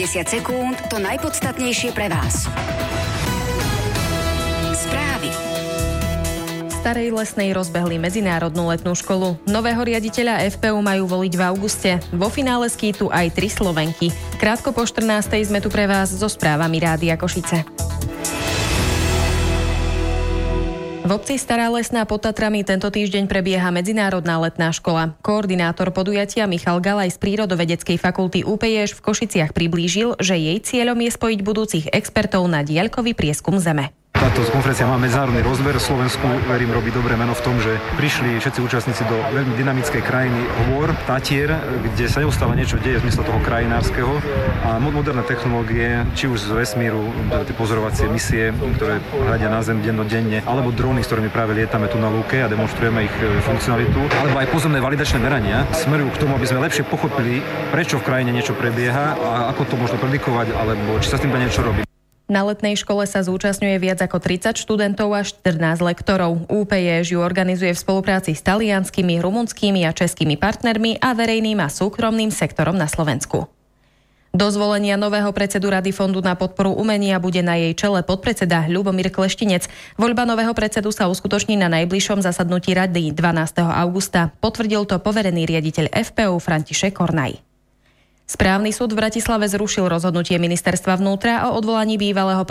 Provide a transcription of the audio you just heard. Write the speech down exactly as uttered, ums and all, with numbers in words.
desať sekúnd to najpodstatnejšie pre vás. Správy. V Starej Lesnej rozbehli medzinárodnú letnú školu. Nového riaditeľa ef pé ú majú voliť v auguste. Vo finále skýtu aj tri Slovenky. Krátko po štrnástej sme tu pre vás so správami Rádia Košice. V obci Stará Lesná pod Tatrami tento týždeň prebieha medzinárodná letná škola. Koordinátor podujatia Michal Galaj z Prírodovedeckej fakulty ú pé jé v Košiciach priblížil, že jej cieľom je spojiť budúcich expertov na diaľkový prieskum Zeme. Táto konferencia má medzinárodný rozmer. Slovensku, verím, robí dobré meno v tom, že prišli všetci účastníci do veľmi dynamickej krajiny hôr, Tatier, kde sa neustále niečo deje v zmysle toho krajinárskeho a moderné technológie, či už z vesmíru, tie pozorovacie misie, ktoré hľadia na Zem dennodenne, alebo dróny, s ktorými práve lietame tu na lúke a demonstrujeme ich funkcionalitu, alebo aj pozemné validačné merania smerujú k tomu, aby sme lepšie pochopili, prečo v krajine niečo prebieha a ako to možno predikovať, alebo či sa s tým dá niečo robiť. Na letnej škole sa zúčastňuje viac ako tridsať študentov a štrnásť lektorov. ú pé jé ju organizuje v spolupráci s talianskymi, rumunskými a českými partnermi a verejným a súkromným sektorom na Slovensku. Do zvolenia nového predsedu Rady Fondu na podporu umenia bude na jej čele podpredseda Ľubomír Kleštinec. Voľba nového predsedu sa uskutoční na najbližšom zasadnutí rady dvanásteho augusta. Potvrdil to poverený riaditeľ ef pé ú František Kornaj. Správny súd v Bratislave zrušil rozhodnutie ministerstva vnútra o odvolaní bývalého